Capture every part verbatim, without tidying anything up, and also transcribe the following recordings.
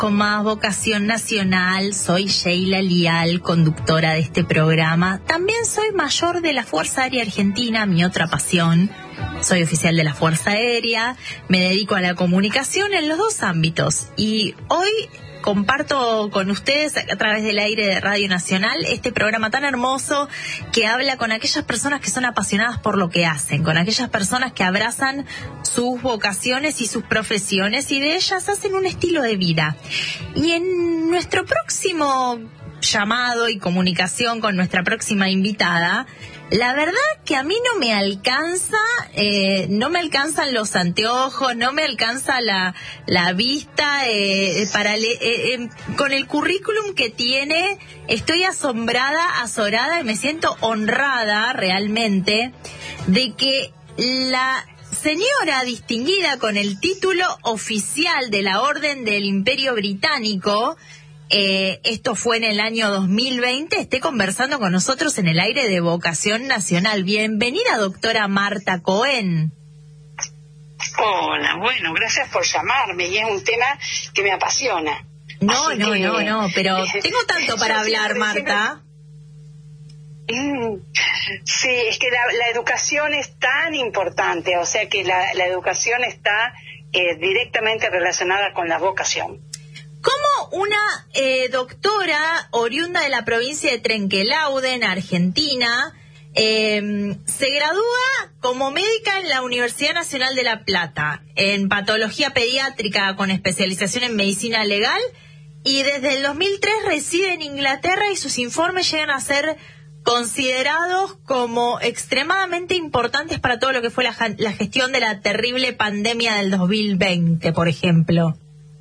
con más vocación nacional. Soy Sheila Lial, conductora de este programa. También soy mayor de la Fuerza Aérea Argentina, mi otra pasión. Soy oficial de la Fuerza Aérea, me dedico a la comunicación en los dos ámbitos. Y hoy comparto con ustedes a través del aire de Radio Nacional este programa tan hermoso que habla con aquellas personas que son apasionadas por lo que hacen, con aquellas personas que abrazan sus vocaciones y sus profesiones y de ellas hacen un estilo de vida. Y en nuestro próximo llamado y comunicación con nuestra próxima invitada, la verdad que a mí no me alcanza, eh, no me alcanzan los anteojos, no me alcanza la, la vista, eh, para le, eh, eh, con el currículum que tiene, estoy asombrada, azorada y me siento honrada realmente de que la señora distinguida con el título oficial de la Orden del Imperio Británico, Eh, esto fue en el año dos mil veinte, esté conversando con nosotros en el aire de Vocación Nacional. Bienvenida, doctora Marta Cohen. Hola, bueno, gracias por llamarme, y es un tema que me apasiona. No, Así no, que, no, no, pero tengo tanto para hablar, Marta. Mm, sí, es que la, la educación es tan importante, o sea que la, la educación está eh, directamente relacionada con la vocación. ¿Cómo una eh, doctora oriunda de la provincia de Trenquelaude, en Argentina, eh, se gradúa como médica en la Universidad Nacional de La Plata, en patología pediátrica con especialización en medicina legal, y desde el dos mil tres reside en Inglaterra y sus informes llegan a ser considerados como extremadamente importantes para todo lo que fue la, la gestión de la terrible pandemia del dos mil veinte, por ejemplo?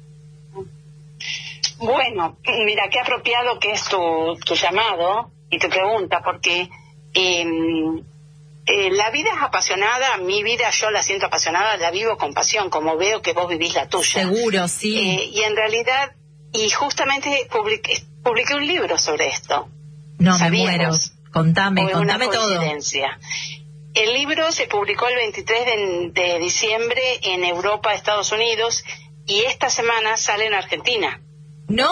Bueno, mira, qué apropiado que es tu, tu llamado y tu pregunta, porque eh, eh, la vida es apasionada, mi vida yo la siento apasionada, la vivo con pasión, como veo que vos vivís la tuya. Seguro, sí. Eh, y en realidad, y justamente publiqué, publiqué un libro sobre esto. No, me muero. Contame, contame todo. El libro se publicó el veintitrés de, de diciembre en Europa, Estados Unidos, y esta semana sale en Argentina. No,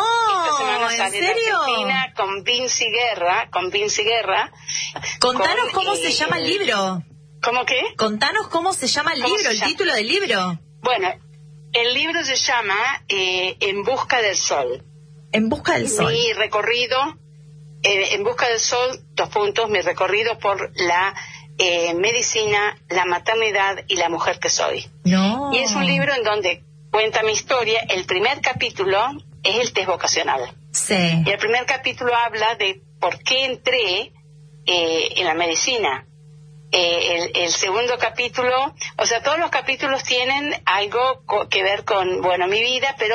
¿en serio? En Argentina con Vinci Guerra, con Vinci Guerra. Contanos con, cómo y, se llama el libro. ¿Cómo qué? Contanos cómo se llama el libro, el título del libro. Bueno, el libro se llama eh, En Busca del Sol. En Busca del Sol. Mi recorrido, eh, En Busca del Sol, dos puntos, mi recorrido por la eh, medicina, la maternidad y la mujer que soy. No. Y es un libro en donde cuenta mi historia. El primer capítulo es el test vocacional. Sí. Y el primer capítulo habla de por qué entré eh, en la medicina. Eh, el, el segundo capítulo, o sea, todos los capítulos tienen algo co- que ver con, bueno, mi vida, pero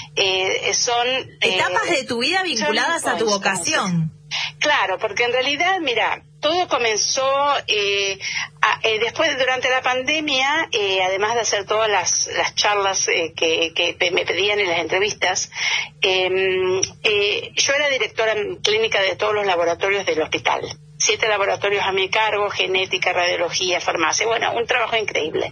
eh, son... Eh, etapas de tu vida vinculadas a tu vocación. Claro, porque en realidad, mira, todo comenzó eh, a, eh, después, durante la pandemia, eh, además de hacer todas las, las charlas eh, que, que me pedían en las entrevistas, eh, eh, yo era directora clínica de todos los laboratorios del hospital. Siete laboratorios a mi cargo, genética, radiología, farmacia, bueno, un trabajo increíble.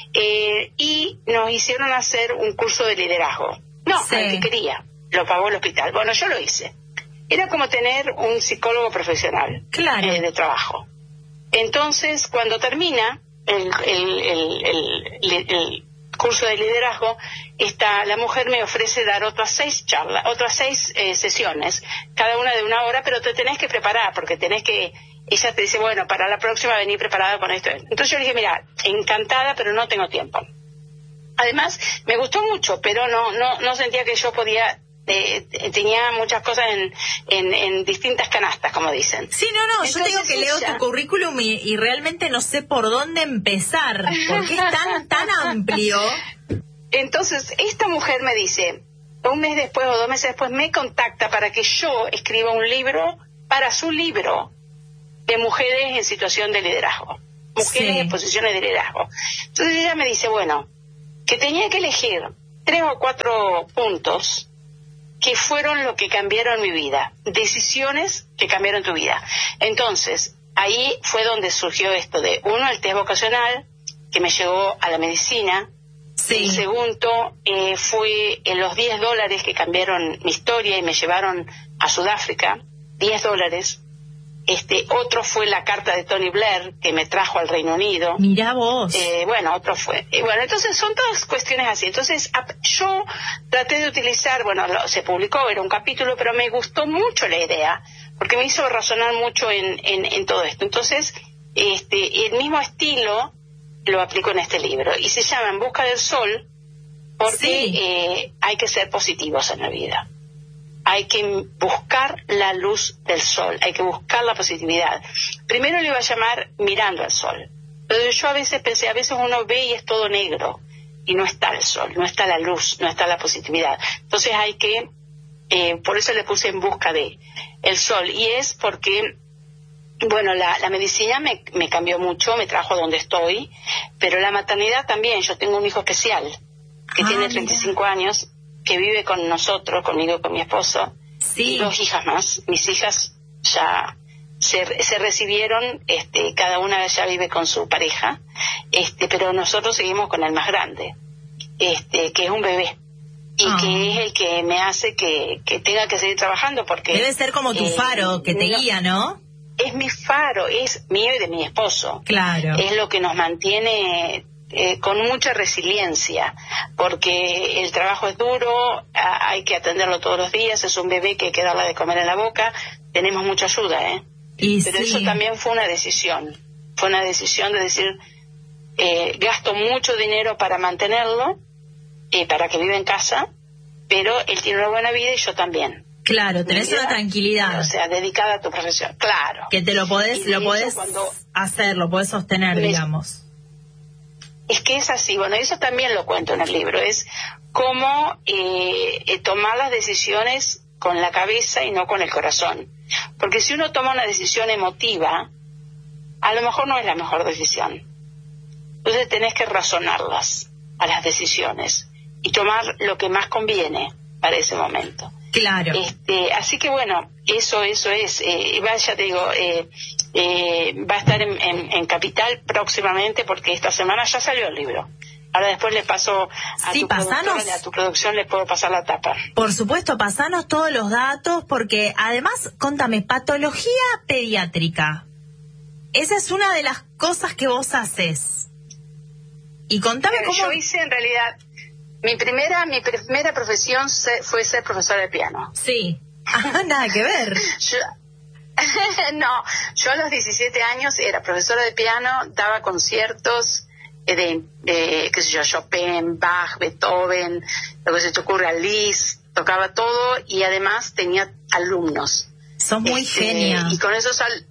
Eh, y nos hicieron hacer un curso de liderazgo. No, sí. El que quería, lo pagó el hospital. Bueno, yo lo hice. Era como tener un psicólogo profesional. Claro. eh, de trabajo. Entonces, cuando termina el, el, el, el, el, el curso de liderazgo, esta, la mujer me ofrece dar otras seis charlas, otras seis eh, sesiones, cada una de una hora, pero te tenés que preparar, porque tenés que, ella te dice, bueno, para la próxima vení preparada con esto. Entonces yo le dije, mira, encantada, pero no tengo tiempo. Además, me gustó mucho, pero no, no, no sentía que yo podía... Eh, tenía muchas cosas en, en, en distintas canastas, como dicen. Sí, no, no, Entonces, yo tengo que leo ella... tu currículum y, y realmente no sé por dónde empezar, porque es tan, tan amplio. Entonces, esta mujer me dice, un mes después o dos meses después, me contacta para que yo escriba un libro para su libro de mujeres en situación de liderazgo, mujeres sí. en posiciones de liderazgo. Entonces ella me dice, bueno, que tenía que elegir tres o cuatro puntos que fueron lo que cambiaron mi vida, decisiones que cambiaron tu vida. Entonces, ahí fue donde surgió esto de, uno, el test vocacional, que me llevó a la medicina, Sí. El segundo eh, fue en los diez dólares que cambiaron mi historia y me llevaron a Sudáfrica, diez dólares. Este, otro fue la carta de Tony Blair, que me trajo al Reino Unido. Mirá vos. Eh, bueno, otro fue. Eh, bueno, entonces son todas cuestiones así. Entonces ap- yo traté de utilizar, bueno, lo, se publicó, era un capítulo, pero me gustó mucho la idea, porque me hizo razonar mucho en, en, en todo esto. Entonces, este, el mismo estilo lo aplico en este libro, y se llama En busca del sol, porque Sí. eh, hay que ser positivos en la vida. Hay que buscar la luz del sol, hay que buscar la positividad. Primero le iba a llamar Mirando al sol. Pero yo a veces pensé, a veces uno ve y es todo negro, y no está el sol, no está la luz, no está la positividad. Entonces hay que, eh, por eso le puse En busca de el sol, y es porque, bueno, la, la medicina me, me cambió mucho, me trajo a donde estoy, pero la maternidad también. Yo tengo un hijo especial, que Ah, tiene treinta y cinco años, que vive con nosotros, conmigo y con mi esposo, Sí. y dos hijas más. Mis hijas ya se, se recibieron, este, cada una ya vive con su pareja, este, pero nosotros seguimos con el más grande, este, que es un bebé, y Ah. que es el que me hace que, que tenga que seguir trabajando, porque Debe ser como tu eh, faro que te no- guía, ¿no? es mi faro, es mío y de mi esposo. Claro. Es lo que nos mantiene eh, con mucha resiliencia, porque el trabajo es duro, a- hay que atenderlo todos los días, es un bebé que hay que darle de comer en la boca, tenemos mucha ayuda, ¿eh? Y Pero sí. eso también fue una decisión, fue una decisión de decir, eh, gasto mucho dinero para mantenerlo, eh, para que viva en casa, pero él tiene una buena vida y yo también. Claro, tenés Mi vida, una tranquilidad. O sea, dedicada a tu profesión, claro. Que te lo podés, Y de lo hecho, podés cuando- hacer, lo podés sostener, Me- digamos. Es que es así, bueno, eso también lo cuento en el libro, es cómo eh, eh, tomar las decisiones con la cabeza y no con el corazón. Porque si uno toma una decisión emotiva, a lo mejor no es la mejor decisión. Entonces tenés que razonarlas a las decisiones y tomar lo que más conviene para ese momento. Claro. Este, así que bueno, eso eso es. Eh, va, ya te digo, eh, eh, va a estar en, en, en Capital próximamente, porque esta semana ya salió el libro. Ahora después le paso a, Sí, tu, pasanos. productora, a tu producción, le puedo pasar la tapa. Por supuesto, pasanos todos los datos, porque además, contame, patología pediátrica. Esa es una de las cosas que vos haces. Y contame Eh, cómo... Yo hice en realidad, mi primera mi primera profesión se- fue ser profesora de piano. Sí. Ah, nada que ver. Yo, no, yo a los diecisiete años era profesora de piano, daba conciertos eh, de, de, qué sé yo, Chopin, Bach, Beethoven, lo que se te ocurra, Liszt, tocaba todo, y además tenía alumnos. Sos muy Este, genia. Y con esos al-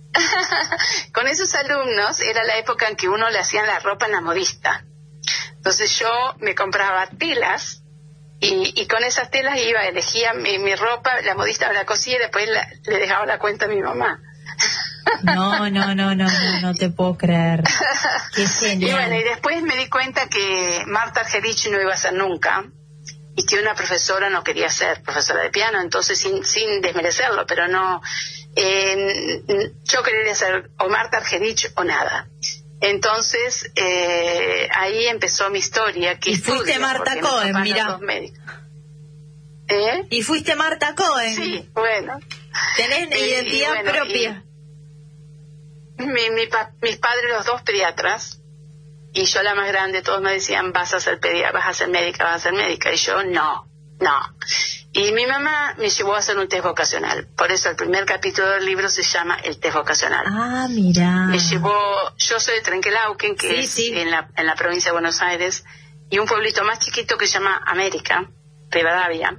con esos alumnos era la época en que uno le hacían la ropa en la modista. Entonces yo me compraba telas, y, y con esas telas iba, elegía mi, mi ropa, la modista me la cosía y después la- le dejaba la cuenta a mi mamá. No, no, no, no, no, no te puedo creer. Qué Y genial. bueno, y después me di cuenta que Marta Argerich no iba a ser nunca, y que una profesora no quería ser profesora de piano, entonces sin, sin desmerecerlo, pero no, eh, yo quería ser o Marta Argerich o nada. Entonces eh, ahí empezó mi historia. Que Y fuiste estudio, Marta porque mis Cohen, papás mirá. los dos médicos. ¿Eh? Y fuiste Marta Cohen. Sí, bueno. Tenés Y- y identidad bueno, propia. Mi, mi pa- mis padres, los dos pediatras, y yo la más grande, todos me decían, vas a ser pediatra, vas a ser médica, vas a ser médica, y yo no, no. Y mi mamá me llevó a hacer un test vocacional, por eso el primer capítulo del libro se llama El test vocacional. Ah, mira. Me llevó, yo soy de Trenquelauquen, que Sí, es sí. En, la, en la provincia de Buenos Aires, y un pueblito más chiquito que se llama América, Rivadavia.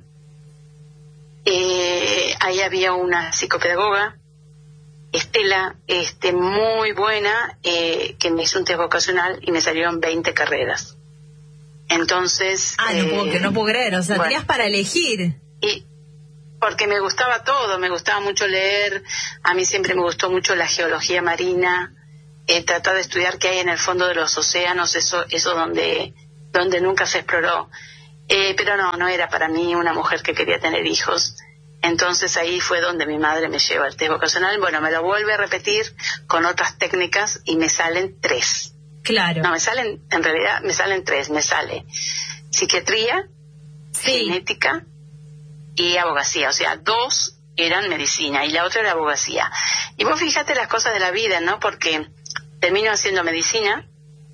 Eh, ahí había una psicopedagoga, Estela, este, muy buena, eh, que me hizo un test vocacional y me salieron veinte carreras. Entonces... Ah, no, eh, puedo, que no puedo creer. O sea, bueno. tenías para elegir. Y porque me gustaba todo, me gustaba mucho leer, a mí siempre me gustó mucho la geología marina, eh, tratar de estudiar qué hay en el fondo de los océanos, eso eso donde donde nunca se exploró. Eh, pero no, no era para mí una mujer que quería tener hijos. Entonces ahí fue donde mi madre me lleva al test vocacional. Bueno, me lo vuelve a repetir con otras técnicas y me salen tres. Claro. No, me salen, en realidad me salen tres. Me sale psiquiatría, sí. genética y abogacía. O sea, dos eran medicina y la otra era abogacía. Y vos fíjate las cosas de la vida, ¿no? Porque termino haciendo medicina,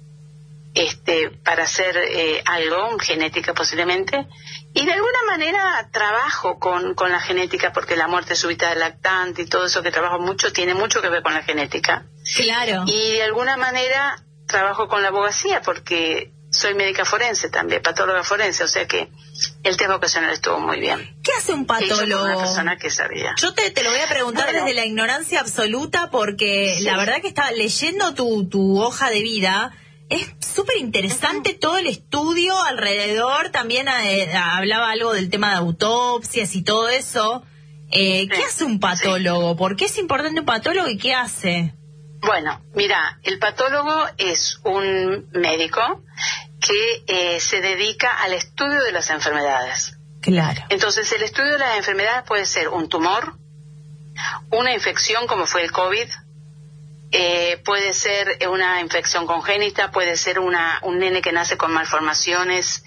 este, para hacer eh, algo, genética posiblemente, y de alguna manera trabajo con, con la genética, porque la muerte súbita del lactante y todo eso que trabajo mucho tiene mucho que ver con la genética. Claro. Y de alguna manera trabajo con la abogacía, porque soy médica forense también, patóloga forense, o sea que el tema vocacional estuvo muy bien. ¿Qué hace un patólogo? Una persona que sabía. Yo te, te lo voy a preguntar bueno. desde la ignorancia absoluta, porque sí. la verdad que estaba leyendo tu, tu hoja de vida. Es súper interesante uh-huh. todo el estudio alrededor. También eh, hablaba algo del tema de autopsias y todo eso. Eh, sí. ¿Qué hace un patólogo? Sí. ¿Por qué es importante un patólogo y qué hace? Bueno, mira, el patólogo es un médico que eh, se dedica al estudio de las enfermedades. Claro. Entonces, el estudio de las enfermedades puede ser un tumor, una infección como fue el COVID, eh, puede ser una infección congénita, puede ser una un nene que nace con malformaciones,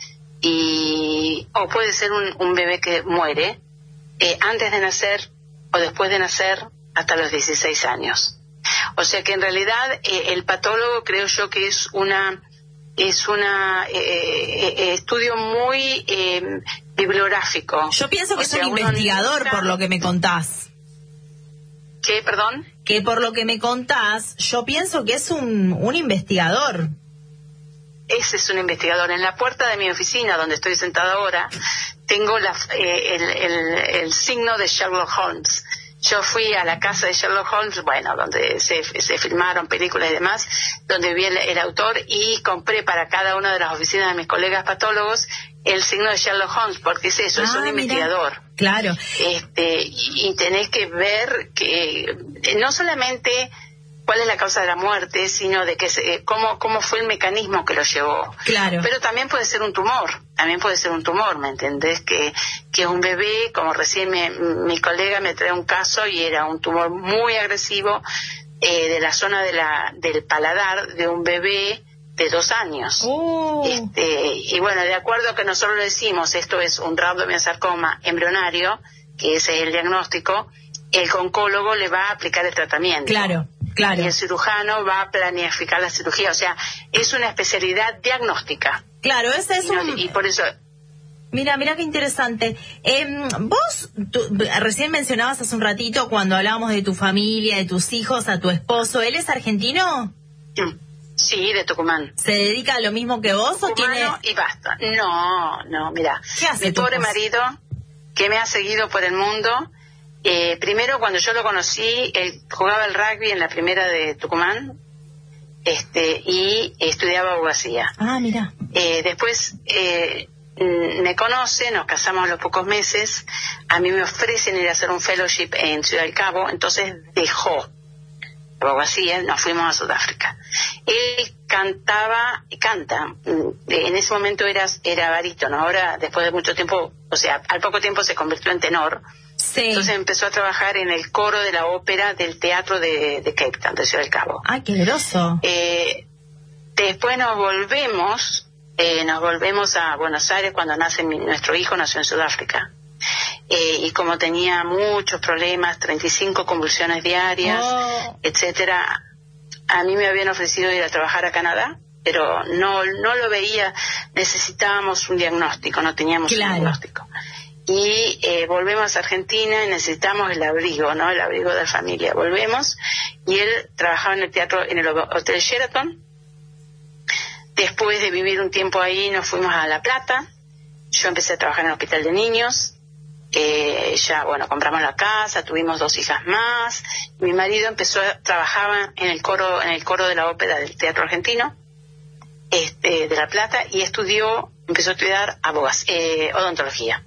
y o puede ser un, un bebé que muere eh, antes de nacer o después de nacer hasta los dieciséis años. O sea que en realidad eh, el patólogo creo yo que es una es una eh, eh, estudio muy eh, bibliográfico. Yo pienso que o es sea, un investigador necesita... por lo que me contás. ¿Qué, perdón? Que por lo que me contás, yo pienso que es un, un investigador. Ese es un investigador. En la puerta de mi oficina, donde estoy sentada ahora, tengo la, eh, el, el, el signo de Sherlock Holmes. Yo fui a la casa de Sherlock Holmes, bueno, donde se, se filmaron películas y demás, donde vi el, el autor, y compré para cada una de las oficinas de mis colegas patólogos el signo de Sherlock Holmes, porque es eso, ah, es un mira. investigador. Claro. Este, y, y tenés que ver que no solamente cuál es la causa de la muerte, sino de que se, cómo cómo fue el mecanismo que lo llevó. Claro. Pero también puede ser un tumor, también puede ser un tumor, ¿me entendés? Que que un bebé, como recién me, mi colega me trae un caso y era un tumor muy agresivo eh, de la zona de la del paladar de un bebé de dos años. Oh. Este, y bueno, de acuerdo a que nosotros lo decimos, esto es un rhabdomyosarcoma embrionario, que ese es el diagnóstico, el oncólogo le va a aplicar el tratamiento. Claro, claro. Y el cirujano va a planificar la cirugía, o sea, es una especialidad diagnóstica. Claro, ese es y, no, un... y por eso... Mira, mira qué interesante. Eh, vos tú, recién mencionabas hace un ratito, cuando hablábamos de tu familia, de tus hijos, a tu esposo, ¿él es argentino? Sí, de Tucumán. ¿Se dedica a lo mismo que vos o tiene...? Y basta. No, no, mira. ¿Qué hace mi pobre marido, que me ha seguido por el mundo, eh, primero cuando yo lo conocí, él jugaba el rugby en la primera de Tucumán, este, y estudiaba abogacía. Ah, mira. Eh, después eh, me conoce, nos casamos a los pocos meses, a mí me ofrecen ir a hacer un fellowship en Ciudad del Cabo, entonces dejó abogacía, nos fuimos a Sudáfrica. Él cantaba, canta, en ese momento era, era barítono, ahora después de mucho tiempo, o sea, al poco tiempo se convirtió en tenor. Sí. Entonces empezó a trabajar en el coro de la ópera del teatro de, de Cape Town, de Ciudad del Cabo. ¡Ay, qué groso! Eh, después nos volvemos, eh, nos volvemos a Buenos Aires cuando nace mi, nuestro hijo, nació en Sudáfrica. Eh, y como tenía muchos problemas, treinta y cinco convulsiones diarias, oh. etcétera, a mí me habían ofrecido ir a trabajar a Canadá, pero no no lo veía, necesitábamos un diagnóstico, no teníamos claro. un diagnóstico. Y eh, volvemos a Argentina y necesitamos el abrigo, ¿no? El abrigo de la familia. Volvemos y él trabajaba en el teatro, en el Hotel Sheraton. Después de vivir un tiempo ahí nos fuimos a La Plata. Yo empecé a trabajar en el Hospital de Niños. Eh, ya, bueno, compramos la casa, tuvimos dos hijas más. Mi marido empezó a trabajar en el coro, en el coro de la ópera del Teatro Argentino, este, de La Plata, y estudió, empezó a estudiar abogas, eh, odontología.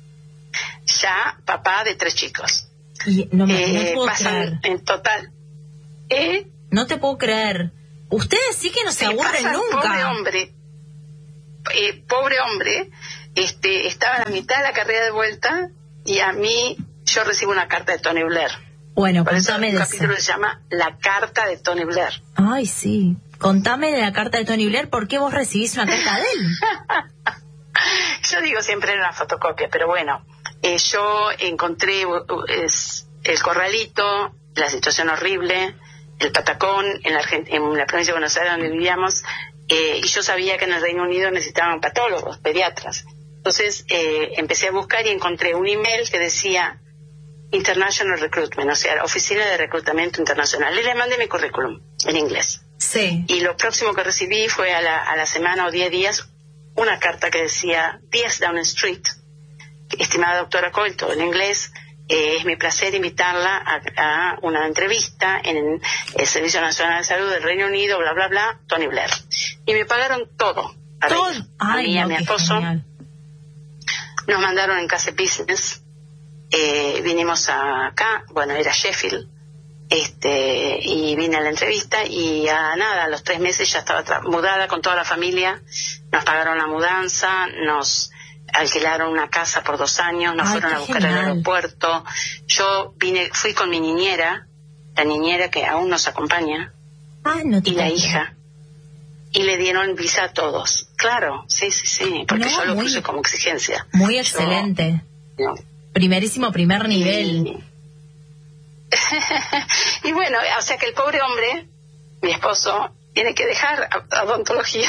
Ya papá de tres chicos. Y no me, eh, no puedo pasan creer. En total. ¿Eh? No te puedo creer. Ustedes sí que no se, se aburren nunca. Pobre hombre, eh, pobre hombre, este, estaba en la mitad de la carrera de vuelta y a mí yo recibo una carta de Tony Blair. Bueno, por eso contame el de capítulo eso. Se llama La Carta de Tony Blair. Ay, sí. Contame de la carta de Tony Blair, ¿por qué vos recibís una carta de él? Yo digo siempre en una fotocopia, pero bueno, eh, yo encontré es, el corralito, la situación horrible, el patacón en la, en la provincia de Buenos Aires donde vivíamos, eh, y yo sabía que en el Reino Unido necesitaban patólogos, pediatras. Entonces eh, empecé a buscar y encontré un email que decía International Recruitment, o sea, Oficina de Reclutamiento Internacional. Y le mandé mi currículum en inglés. Sí. Y lo próximo que recibí fue a la, a la semana o diez días una carta que decía diez Downing Street, estimada doctora Coyle, todo en inglés, eh, es mi placer invitarla a, a una entrevista en el Servicio Nacional de Salud del Reino Unido, bla, bla, bla, Tony Blair. Y me pagaron todo. A, todo. Ella, Ay, a mí y no, a mi esposo. Genial. Nos mandaron en Case Business, eh, vinimos a acá, bueno, era Sheffield, este y vine a la entrevista y a nada, a los tres meses ya estaba tra- mudada con toda la familia, nos pagaron la mudanza, nos alquilaron una casa por dos años, nos Ay, fueron a buscar al aeropuerto, yo vine, fui con mi niñera, la niñera que aún nos acompaña, ah, no te y la puedo. hija, y le dieron visa a todos, claro, sí, sí, sí, porque No, yo lo muy, puse como exigencia. Muy excelente. Yo, no. Primerísimo, primer nivel. Y, y bueno, o sea que el pobre hombre, mi esposo, tiene que dejar a- odontología.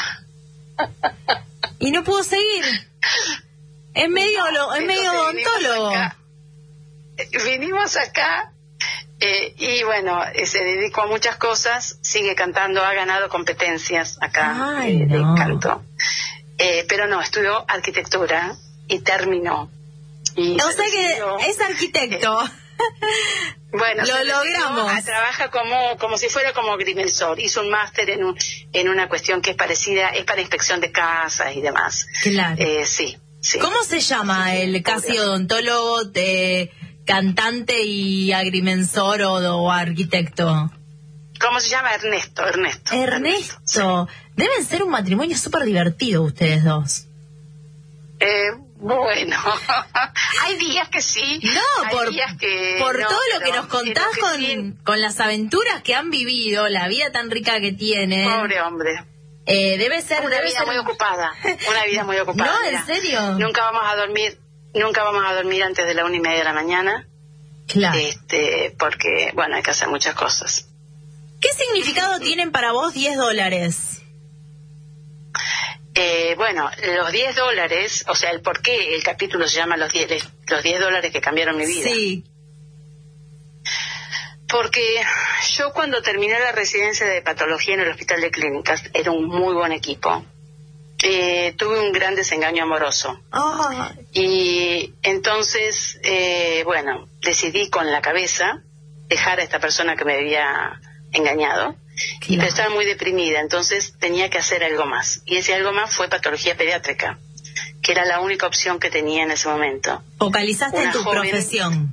Y no pudo seguir. Es medio, No, lo, es medio entonces odontólogo. Vinimos acá, eh, vinimos acá eh, y bueno, eh, se dedicó a muchas cosas, sigue cantando, ha ganado competencias acá Ay, eh, de no. canto. Eh, pero no, estudió arquitectura y terminó. Y O se sea que decidió- es arquitecto. Bueno, Lo se decidió logramos. a- trabaja como como si fuera como agrimensor. Hizo un máster en un, en una cuestión que es parecida, es para inspección de casas y demás. Claro. Eh, sí, sí. ¿Cómo se llama el casi odontólogo, de cantante y agrimensor o, o arquitecto? ¿Cómo se llama? Ernesto, Ernesto. Ernesto. Deben ser un matrimonio súper divertido ustedes dos. Eh, bueno, hay días que sí. No, hay por, días que por no, todo lo que pero nos contás en lo que con, sí, con las aventuras que han vivido, la vida tan rica que tienen. pobre hombre. Eh, debe ser... Una debe vida ser... muy ocupada, una vida muy ocupada. No, ¿en mira. serio? Nunca vamos a dormir, nunca vamos a dormir antes de la una y media de la mañana, Claro. este, porque, bueno, hay que hacer muchas cosas. ¿Qué significado tienen para vos diez dólares? Eh, bueno, los diez dólares, o sea, el por qué el capítulo se llama los diez, los diez dólares que cambiaron mi vida. Sí. Porque yo cuando terminé la residencia de patología en el Hospital de Clínicas, era un muy buen equipo, eh, tuve un gran desengaño amoroso. Oh, Y entonces, eh, bueno, decidí con la cabeza dejar a esta persona que me había engañado. Y claro. pero estaba muy deprimida, entonces tenía que hacer algo más. Y ese algo más fue patología pediátrica, que era la única opción que tenía en ese momento. Focalizaste Una en tu joven- profesión.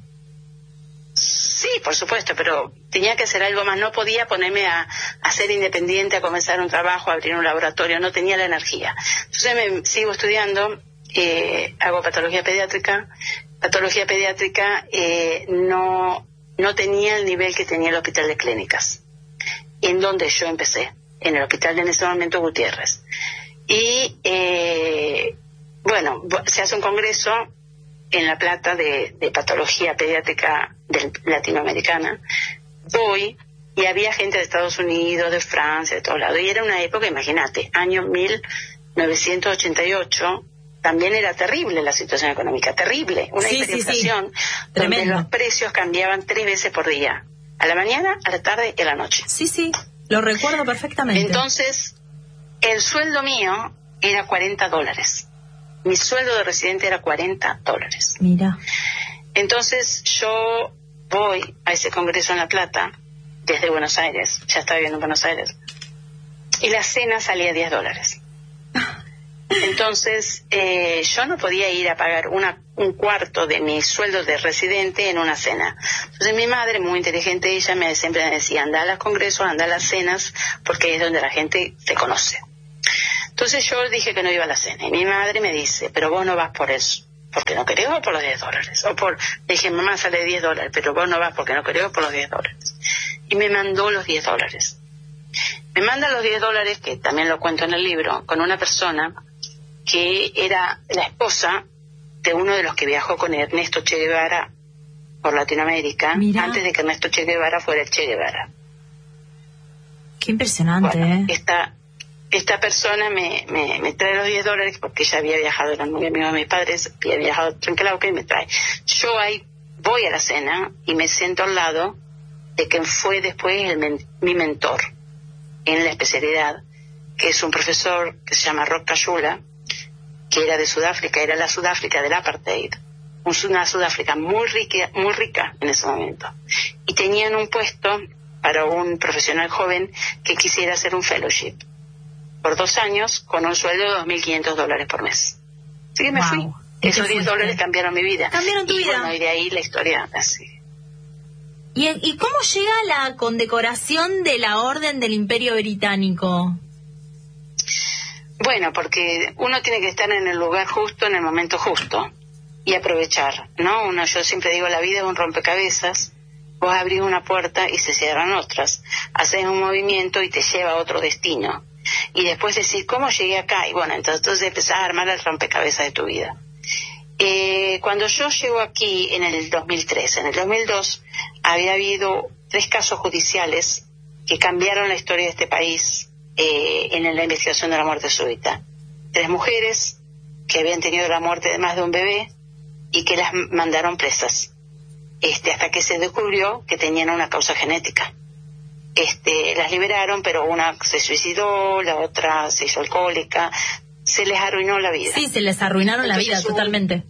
Sí, por supuesto, pero tenía que hacer algo más. No podía ponerme a, a ser independiente, a comenzar un trabajo, a abrir un laboratorio. No tenía la energía. Entonces me sigo estudiando, eh, hago patología pediátrica. Patología pediátrica eh, no, no tenía el nivel que tenía el Hospital de Clínicas, en donde yo empecé, en el hospital de en ese momento Gutiérrez. Y eh, bueno, se hace un congreso en La Plata de, de patología pediátrica del, latinoamericana. Voy y había gente de Estados Unidos, de Francia, de todos lados. Y era una época, imagínate, año mil novecientos ochenta y ocho, también era terrible la situación económica, terrible, una Sí, sí, hiperinflación, sí. donde Tremendo. los precios cambiaban tres veces por día, a la mañana, a la tarde y a la noche. Sí, sí, lo recuerdo perfectamente. Entonces, el sueldo mío era cuarenta dólares. Mi sueldo de residente era cuarenta dólares. Mira. Entonces, yo voy a ese congreso en La Plata, desde Buenos Aires, ya estaba viviendo en Buenos Aires, y la cena salía diez dólares. Entonces, eh, yo no podía ir a pagar una, un cuarto de mi sueldo de residente en una cena. Entonces, mi madre, muy inteligente, ella me siempre me decía, anda a los congresos, anda a las cenas, porque es donde la gente te conoce. Entonces, yo dije que no iba a la cena. Y mi madre me dice, pero vos no vas por eso, porque no querés, o por los diez dólares. O por, le dije, mamá, sale diez dólares, pero vos no vas porque no querés, o por los diez dólares. Y me mandó los diez dólares. me manda los diez dólares, que también lo cuento en el libro, con una persona que era la esposa de uno de los que viajó con Ernesto Che Guevara por Latinoamérica. Mirá. Antes de que Ernesto Che Guevara fuera el Che Guevara. Qué impresionante, bueno, ¿eh? Esta, esta persona me, me, me trae los diez dólares porque ella había viajado, era muy amigo de mis padres, había viajado a Trenquelauquen y me trae. Yo ahí voy a la cena y me siento al lado de quien fue después el men, mi mentor en la especialidad, que es un profesor que se llama Roch Kayula, que era de Sudáfrica, era la Sudáfrica del apartheid, una Sudáfrica muy rica, muy rica en ese momento, y tenían un puesto para un profesional joven que quisiera hacer un fellowship por dos años con un sueldo de dos mil quinientos dólares por mes. Así que me wow. fui. Esos diez dólares cambiaron mi vida. Cambiaron tu y vida. Bueno, y de ahí la historia así. ¿Y, ¿Y cómo llega la condecoración de la Orden del Imperio Británico? Bueno, porque uno tiene que estar en el lugar justo, en el momento justo, y aprovechar, ¿no? Uno, yo siempre digo, la vida es un rompecabezas. Vos abrís una puerta y se cierran otras. Haces un movimiento y te lleva a otro destino. Y después decís, ¿cómo llegué acá? Y bueno, entonces, entonces empezás a armar el rompecabezas de tu vida. Eh, cuando yo llego aquí en el dos mil tres, en el dos mil dos había habido tres casos judiciales que cambiaron la historia de este país eh, en la investigación de la muerte súbita. Tres mujeres que habían tenido la muerte de más de un bebé y que las mandaron presas, este, hasta que se descubrió que tenían una causa genética. Este, las liberaron, pero una se suicidó, la otra se hizo alcohólica, se les arruinó la vida. Sí, se les arruinaron Entonces, la vida, hubo, totalmente.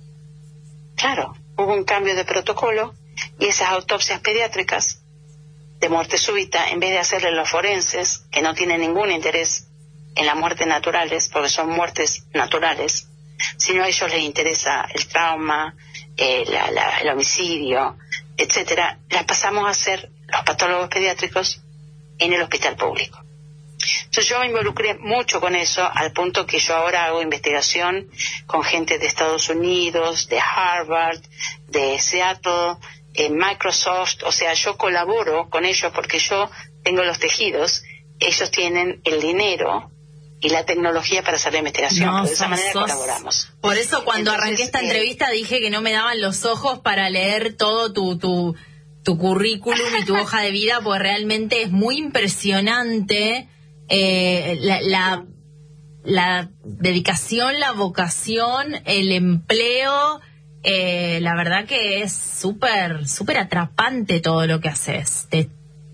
Claro, hubo un cambio de protocolo y esas autopsias pediátricas de muerte súbita, en vez de hacerle los forenses, que no tienen ningún interés en las muertes naturales, porque son muertes naturales, sino a ellos les interesa el trauma, eh, la, la, el homicidio, etcétera, las pasamos a hacer los patólogos pediátricos en el hospital público. Entonces yo me involucré mucho con eso, al punto que yo ahora hago investigación con gente de Estados Unidos, de Harvard, de Seattle, eh, Microsoft, o sea, yo colaboro con ellos porque yo tengo los tejidos, ellos tienen el dinero y la tecnología para hacer la investigación, no, pero de esa sos, manera sos... colaboramos. Por eso cuando Entonces, arranqué esta eh... entrevista dije que no me daban los ojos para leer todo tu... tu... tu currículum y tu hoja de vida, porque realmente es muy impresionante eh, la, la, la dedicación, la vocación, el empleo. Eh, la verdad que es súper, súper atrapante todo lo que haces. Te,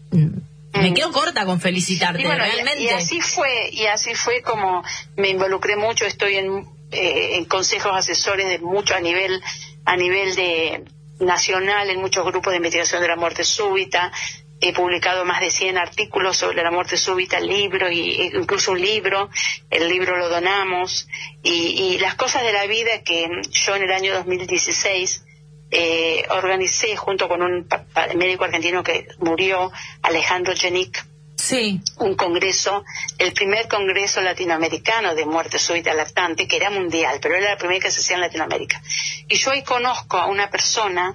me quedo corta con felicitarte, y bueno, realmente. Y, y así fue, y así fue como me involucré mucho. Estoy en, eh, en consejos asesores de mucho a nivel, a nivel de nacional en muchos grupos de investigación de la muerte súbita. He publicado más de cien artículos sobre la muerte súbita, libro y incluso un libro. El libro lo donamos y, y las cosas de la vida que yo en el año dos mil dieciséis eh, organicé junto con un pa- pa- médico argentino que murió, Alejandro Genic. Sí. Un congreso, el primer congreso latinoamericano de muerte súbita lactante, que era mundial, pero era la primera que se hacía en Latinoamérica. Y yo ahí conozco a una persona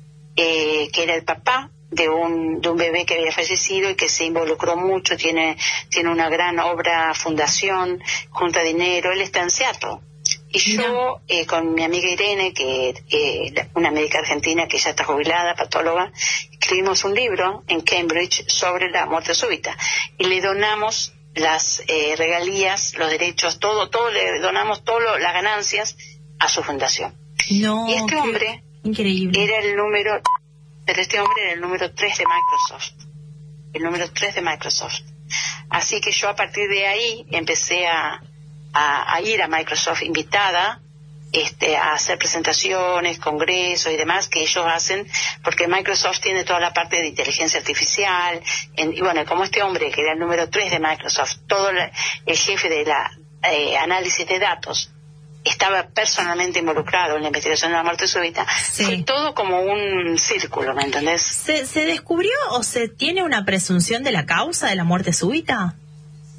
eh, que era el papá de un de un bebé que había fallecido y que se involucró mucho, tiene tiene una gran obra, fundación, junta dinero, él está en Seattle. Y yo, eh, con mi amiga Irene, que eh, una médica argentina que ya está jubilada, patóloga, escribimos un libro en Cambridge sobre la muerte súbita y le donamos las eh, regalías, los derechos, todo, todo le donamos todo lo, las ganancias a su fundación. No, y este hombre increíble. era el número, pero este hombre era el número tres de Microsoft, el número tres de Microsoft. Así que yo a partir de ahí empecé a A, a ir a Microsoft invitada este, a hacer presentaciones, congresos y demás que ellos hacen, porque Microsoft tiene toda la parte de inteligencia artificial, en, y bueno, como este hombre que era el número tres de Microsoft, todo la, el jefe de la eh, análisis de datos, estaba personalmente involucrado en la investigación de la muerte súbita, sí. Fue todo como un círculo, ¿me entendés? ¿Se, ¿Se descubrió o se tiene una presunción de la causa de la muerte súbita?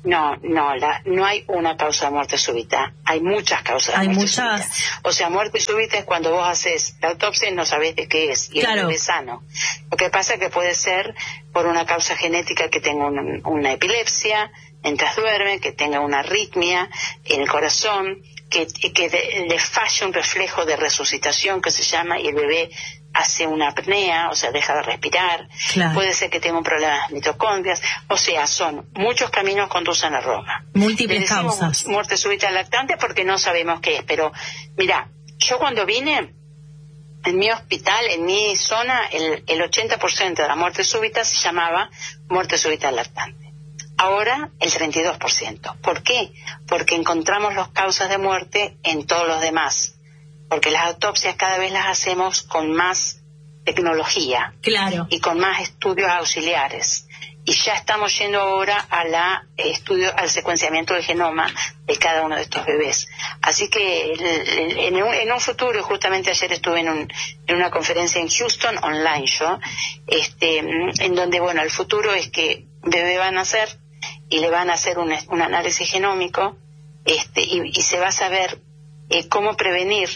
No, no, la, no hay una causa de muerte súbita. Hay muchas causas de hay muerte muchas. súbita. O sea, muerte súbita es cuando vos haces la autopsia y no sabés de qué es, y claro. el bebé es sano. Lo que pasa es que puede ser por una causa genética, que tenga una, una epilepsia mientras duerme, que tenga una arritmia en el corazón, que, que de, le falle un reflejo de resucitación que se llama, y el bebé hace una apnea, o sea, deja de respirar. Claro. Puede ser que tenga un problema de mitocondrias. O sea, son muchos caminos conducen a Roma. Múltiples causas. Muerte súbita lactante porque no sabemos qué es. Pero, mira, yo cuando vine, en mi hospital, en mi zona, el, el ochenta por ciento de la muerte súbita se llamaba muerte súbita lactante. Ahora, el treinta y dos por ciento. ¿Por qué? Porque encontramos las causas de muerte en todos los demás. Porque las autopsias cada vez las hacemos con más tecnología. Claro. Y con más estudios auxiliares. Y ya estamos yendo ahora a la eh, estudio, al secuenciamiento del genoma de cada uno de estos bebés. Así que en un, en un futuro, justamente ayer estuve en, un, en una conferencia en Houston, online yo, este, en donde, bueno, el futuro es que un bebé va a nacer y le van a hacer un, un análisis genómico, este, y, y se va a saber eh, cómo prevenir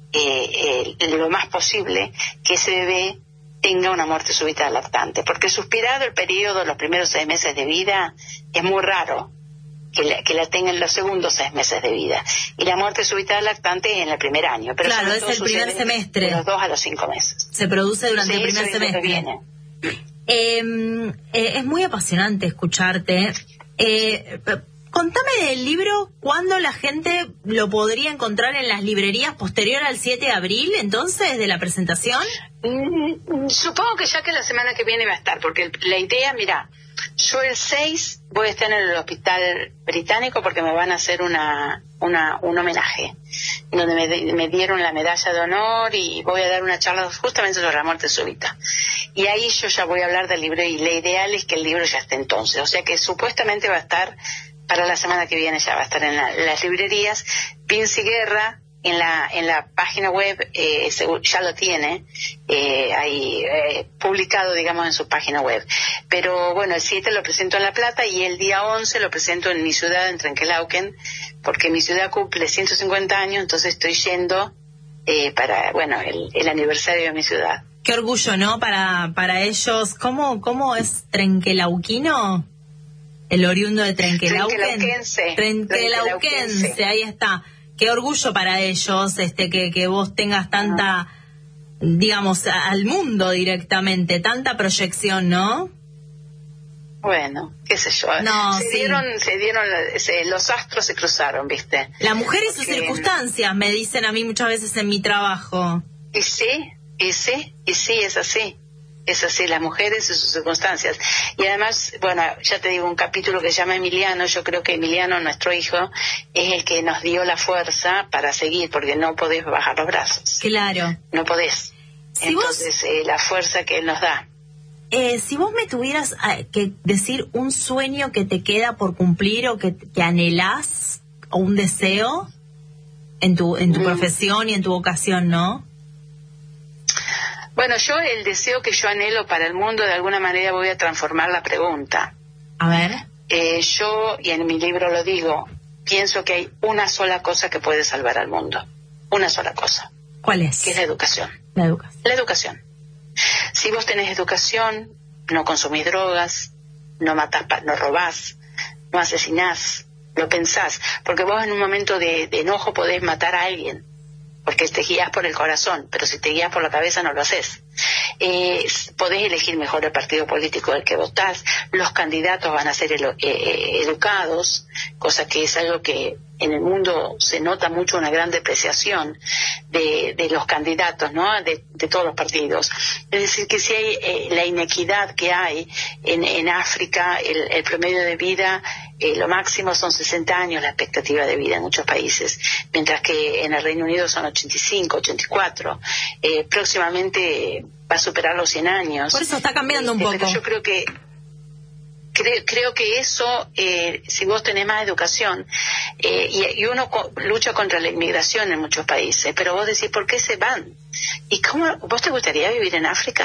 Eh, eh, lo más posible que ese bebé tenga una muerte súbita lactante, porque suspirado el periodo, los primeros seis meses de vida, es muy raro que la, que la tenga en los segundos seis meses de vida, y la muerte súbita lactante es en el primer año, pero claro, es el primer semestre, de los dos a los cinco meses se produce durante sí, el primer semestre. Eh, eh, es muy apasionante escucharte. eh, Contame del libro, ¿cuándo la gente lo podría encontrar en las librerías posterior al siete de abril, entonces, de la presentación? Mm, supongo que ya que la semana que viene va a estar, porque el, la idea, mira, yo el seis voy a estar en el Hospital Británico porque me van a hacer una, una un homenaje, donde me, me dieron la medalla de honor, y voy a dar una charla justamente sobre la muerte súbita. Y ahí yo ya voy a hablar del libro, y la ideal es que el libro ya esté entonces. O sea que supuestamente va a estar... Para la semana que viene ya va a estar en, la, en las librerías. Vinci Guerra, en la en la página web, eh, ya lo tiene, eh, ahí eh, publicado, digamos, en su página web. Pero bueno, el siete lo presento en La Plata, y el día once lo presento en mi ciudad, en Trenquelauquen, porque mi ciudad cumple ciento cincuenta años, entonces estoy yendo eh, para, bueno, el, el aniversario de mi ciudad. Qué orgullo, ¿no? Para para ellos. ¿Cómo, cómo es trenquelauquino? El oriundo de Trenquelauquen. Trenquelauquense. Trenquelauquense, ahí está. Qué orgullo para ellos, este, que, que vos tengas tanta, uh-huh. digamos, al mundo directamente, tanta proyección, ¿no? Bueno, qué sé yo. No, se sí. dieron, se dieron, se, los astros se cruzaron, ¿viste? La mujer y sus Porque... circunstancias, me dicen a mí muchas veces en mi trabajo. Y sí, y sí, y sí, es así. Es así, las mujeres y sus circunstancias. Y además, bueno, ya te digo, un capítulo que se llama Emiliano. Yo creo que Emiliano, nuestro hijo, es el que nos dio la fuerza para seguir, porque no podés bajar los brazos. Claro. No podés. Si Entonces, vos, eh, la fuerza que él nos da. Eh, si vos me tuvieras eh, que decir un sueño que te queda por cumplir, o que, que anhelás, o un deseo en tu, en tu mm. profesión y en tu vocación, ¿no? Bueno, yo el deseo que yo anhelo para el mundo, de alguna manera voy a transformar la pregunta. A ver. Eh, yo, y en mi libro lo digo, pienso que hay una sola cosa que puede salvar al mundo. Una sola cosa. ¿Cuál es? Que es la educación. La educación. La educación. Si vos tenés educación, no consumís drogas, no matás, no robás, no asesinás, no pensás. Porque vos en un momento de, de enojo podés matar a alguien, porque te guías por el corazón, pero si te guías por la cabeza no lo haces. Eh, podés elegir mejor el partido político del que votás, los candidatos van a ser elo, eh, educados, cosa que es algo que en el mundo se nota mucho, una gran depreciación de, de los candidatos, ¿no? De, de todos los partidos. Es decir, que si hay eh, la inequidad que hay en, en África, el, el promedio de vida, eh, lo máximo son sesenta años la expectativa de vida en muchos países, mientras que en el Reino Unido son ochenta y cinco, ochenta y cuatro. Eh, próximamente va a superar los cien años. Por eso está cambiando este, un poco. Pero yo creo que Creo, creo que eso, eh, si vos tenés más educación, eh, y, y uno co- lucha contra la inmigración en muchos países, pero vos decís, ¿por qué se van? ¿Y cómo, vos te gustaría vivir en África?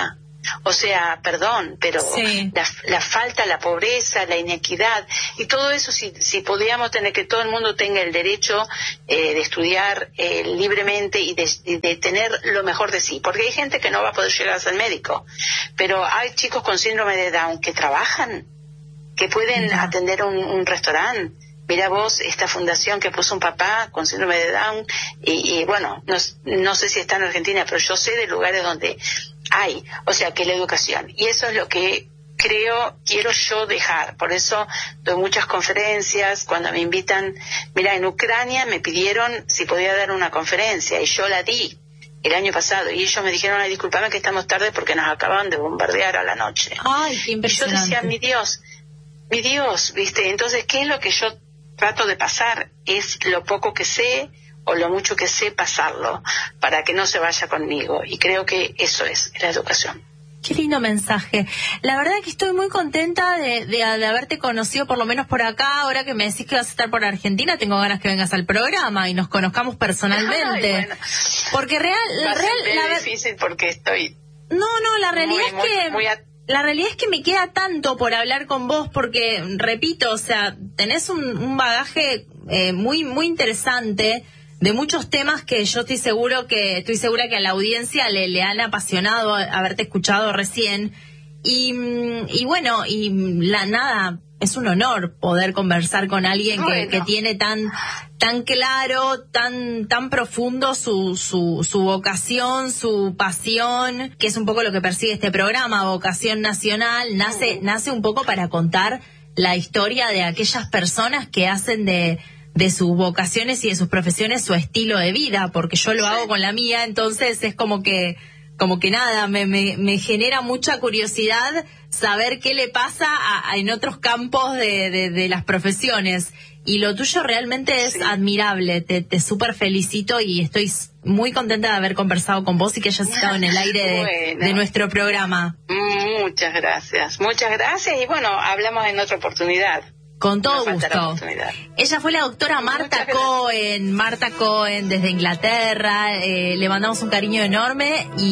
O sea, perdón, pero sí. la, la falta, la pobreza, la inequidad y todo eso, si, si podíamos tener que todo el mundo tenga el derecho eh, de estudiar eh, libremente y de, de tener lo mejor de sí, porque hay gente que no va a poder llegar a ser médico, pero hay chicos con síndrome de Down que trabajan, que pueden ya. atender un, un restaurante. Mira vos, esta fundación que puso un papá con síndrome de Down, y, y bueno, no, no sé si está en Argentina, pero yo sé de lugares donde hay, o sea, que la educación. Y eso es lo que creo, quiero yo dejar. Por eso doy muchas conferencias, cuando me invitan. Mira, en Ucrania me pidieron si podía dar una conferencia, y yo la di el año pasado, y ellos me dijeron, ay, discúlpame que estamos tarde porque nos acaban de bombardear a la noche. Ay, qué impresionante. Y yo decía, mi Dios, mi Dios, ¿viste? Entonces, ¿qué es lo que yo trato de pasar? Es lo poco que sé o lo mucho que sé, pasarlo para que no se vaya conmigo, y creo que eso es la educación. Qué lindo mensaje. La verdad que estoy muy contenta de, de, de haberte conocido, por lo menos por acá. Ahora que me decís que vas a estar por Argentina, tengo ganas que vengas al programa y nos conozcamos personalmente. Ay, bueno. Porque real, Va real, a ser la difícil porque estoy no, no, la realidad muy, es muy, que muy a... la realidad es que me queda tanto por hablar con vos, porque repito, o sea, tenés un, un bagaje eh, muy, muy interesante de muchos temas que yo estoy seguro que estoy segura que a la audiencia le, le han apasionado haberte escuchado recién. Y, y bueno, y la nada, es un honor poder conversar con alguien bueno. que, que tiene tan tan claro, tan tan profundo su, su, su vocación, su pasión, que es un poco lo que persigue este programa, Vocación Nacional. Nace, uh-huh. nace un poco para contar la historia de aquellas personas que hacen de de sus vocaciones y de sus profesiones su estilo de vida, porque yo lo sí. hago con la mía, entonces es como que como que nada, me, me, me genera mucha curiosidad saber qué le pasa a, a, en otros campos de, de, de las profesiones, y lo tuyo realmente es sí. admirable. Te, te súper felicito y estoy muy contenta de haber conversado con vos y que hayas estado en el aire de, bueno. de nuestro programa. Muchas gracias, muchas gracias, y bueno, hablamos en otra oportunidad. Con todo gusto. Ella fue la doctora Marta Cohen, Marta Cohen desde Inglaterra. Eh, le mandamos un cariño enorme y